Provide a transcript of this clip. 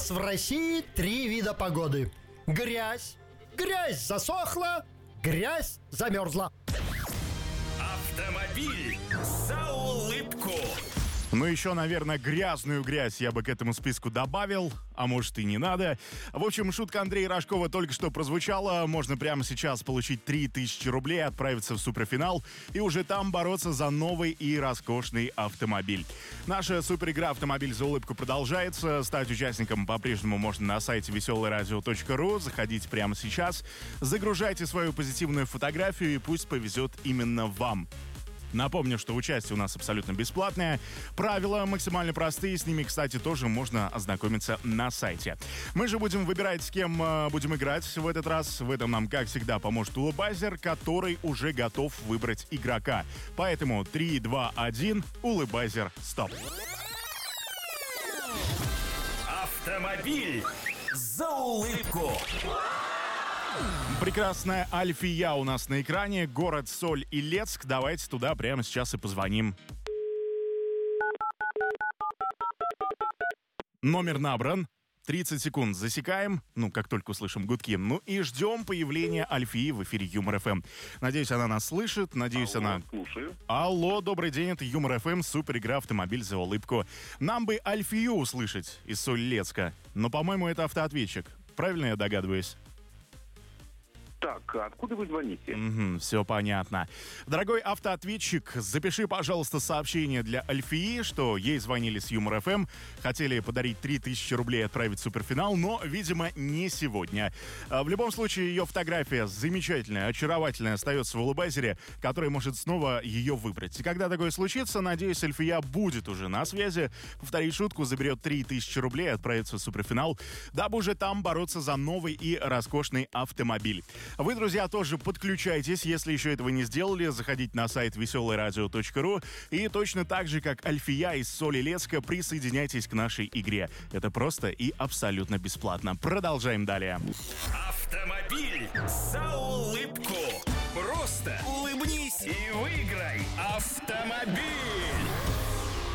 нас в России 3 вида погоды. Грязь, грязь засохла, грязь замерзла. Автомобиль за улыбку. Ну, еще, наверное, грязную грязь я бы к этому списку добавил, а может и не надо. В общем, шутка Андрея Рожкова только что прозвучала. Можно прямо сейчас получить 3000 рублей, отправиться в суперфинал и уже там бороться за новый и роскошный автомобиль. Наша суперигра «Автомобиль за улыбку» продолжается. Стать участником по-прежнему можно на сайте veseleradio.ru. Заходите прямо сейчас, загружайте свою позитивную фотографию и пусть повезет именно вам. Напомню, что участие у нас абсолютно бесплатное. Правила максимально простые. С ними, кстати, тоже можно ознакомиться на сайте. Мы же будем выбирать, с кем будем играть в этот раз. В этом нам, как всегда, поможет улыбайзер, который уже готов выбрать игрока. Поэтому 3, 2, 1, улыбайзер, стоп. Автомобиль за улыбку. Прекрасная Альфия у нас на экране. Город Соль-Илецк. Давайте туда прямо сейчас и позвоним. Номер набран. 30 секунд засекаем, как только услышим гудки. И ждем появления Альфии в эфире Юмор ФМ. Надеюсь, она нас слышит. Надеюсь, она... Слушаю. Алло, добрый день, это Юмор ФМ, супер игра «Автомобиль за улыбку». Нам бы Альфию услышать из Соль-Илецка. Но, по-моему, это автоответчик. Правильно я догадываюсь? Так, откуда вы звоните? Все понятно. Дорогой автоответчик, запиши, пожалуйста, сообщение для Альфии, что ей звонили с Юмор ФМ, хотели подарить 3000 рублей и отправить в суперфинал, но, видимо, не сегодня. В любом случае, ее фотография замечательная, очаровательная, остается в улыбайзере, который может снова ее выбрать. И когда такое случится, надеюсь, Альфия будет уже на связи, повторит шутку, заберет 3000 рублей и отправится в суперфинал, дабы уже там бороться за новый и роскошный автомобиль. Вы, друзья, тоже подключайтесь, если еще этого не сделали, заходите на сайт veseleradio.ru и точно так же, как Альфия из Соль-Илецка, присоединяйтесь к нашей игре. Это просто и абсолютно бесплатно. Продолжаем далее. Автомобиль за улыбку. Просто улыбнись и выиграй автомобиль.